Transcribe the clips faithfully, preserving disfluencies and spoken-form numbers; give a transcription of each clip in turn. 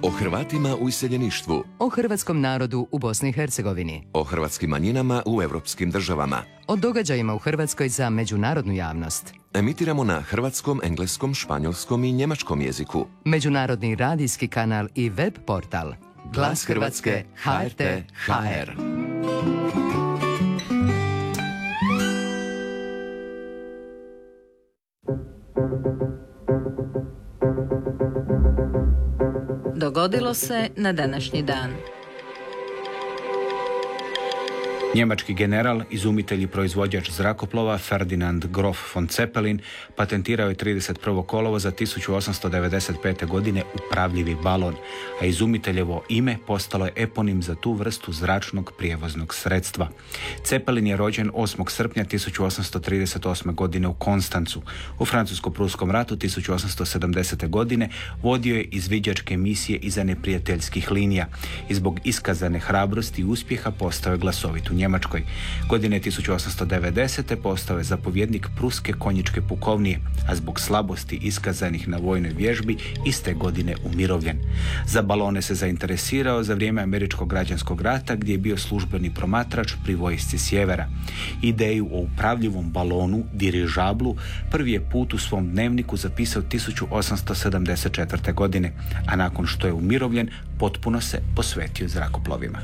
O Hrvatima u iseljeništvu. O hrvatskom narodu u Bosni i Hercegovini. O hrvatskim manjinama u evropskim državama. O događajima u Hrvatskoj za međunarodnu javnost. Emitiramo na hrvatskom, engleskom, španjolskom i njemačkom jeziku. Međunarodni radijski kanal i web portal. Glas Hrvatske, H R T H R. Dogodilo se na današnji dan. Njemački general, izumitelj i proizvođač zrakoplova Ferdinand Grof von Zeppelin patentirao je trideset prvog kolovoza tisuću osamsto devedeset pete. godine upravljivi balon, a izumiteljevo ime postalo je eponim za tu vrstu zračnog prijevoznog sredstva. Zeppelin je rođen osmog srpnja tisuću osamsto trideset osme. godine u Konstancu. U Francusko-pruskom ratu tisuću osamsto sedamdesete. godine vodio je izviđačke misije iza neprijateljskih linija i zbog iskazane hrabrosti i uspjeha postao je glasovit u Njemačkoj. Godine tisuću osamsto devedesete. postao je zapovjednik pruske konjičke pukovnije, a zbog slabosti iskazanih na vojnoj vježbi iste godine umirovljen. Za balone se zainteresirao za vrijeme Američkog građanskog rata, gdje je bio službeni promatrač pri vojsci sjevera. Ideju o upravljivom balonu, dirižablu, prvi je put u svom dnevniku zapisao tisuću osamsto sedamdeset četvrte. godine, a nakon što je umirovljen, potpuno se posvetio zrakoplovima.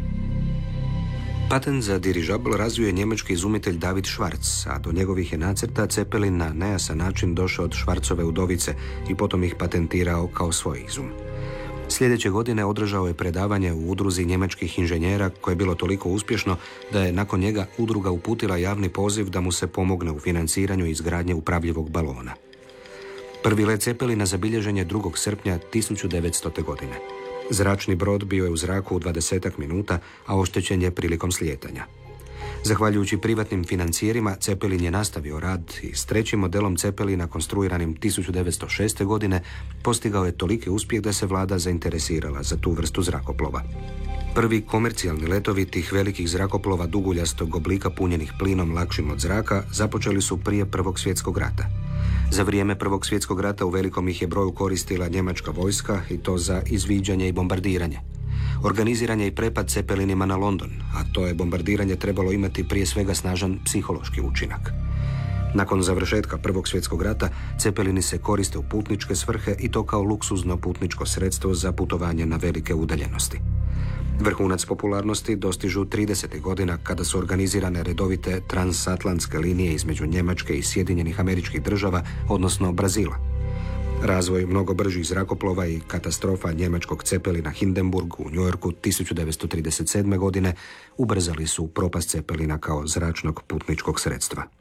Patent za dirižabl razvio je njemački izumitelj David Schwarz, a do njegovih je nacrta Zeppelin na nejasan način došao od Schwarzove udovice i potom ih patentirao kao svoj izum. Sljedeće godine održao je predavanje u udruzi njemačkih inženjera koje je bilo toliko uspješno da je nakon njega udruga uputila javni poziv da mu se pomogne u financiranju i izgradnje upravljivog balona. Prvi let Zeppelina zabilježen je drugog srpnja tisuću devetstote. godine. Zračni brod bio je u zraku u dvadesetak minuta, a oštećen je prilikom slijetanja. Zahvaljujući privatnim financijerima, Zeppelin je nastavio rad i s trećim modelom Zeppelina, konstruiranim tisuću devetsto šeste. godine, postigao je toliki uspjeh da se vlada zainteresirala za tu vrstu zrakoplova. Prvi komercijalni letovi tih velikih zrakoplova duguljastog oblika punjenih plinom lakšim od zraka započeli su prije Prvog svjetskog rata. Za vrijeme Prvog svjetskog rata u velikom ih je broju koristila njemačka vojska i to za izviđanje i bombardiranje. Organiziran je i prepad Zeppelinima na London, a to je bombardiranje trebalo imati prije svega snažan psihološki učinak. Nakon završetka Prvog svjetskog rata, Zeppelini se koriste u putničke svrhe i to kao luksuzno putničko sredstvo za putovanje na velike udaljenosti. Vrhunac popularnosti dostižu tridesetih godina kada su organizirane redovite transatlantske linije između Njemačke i Sjedinjenih Američkih Država, odnosno Brazila. Razvoj mnogo bržih zrakoplova i katastrofa njemačkog Zeppelina Hindenburg u Njujorku tisuću devetsto trideset sedme. godine ubrzali su propast Zeppelina kao zračnog putničkog sredstva.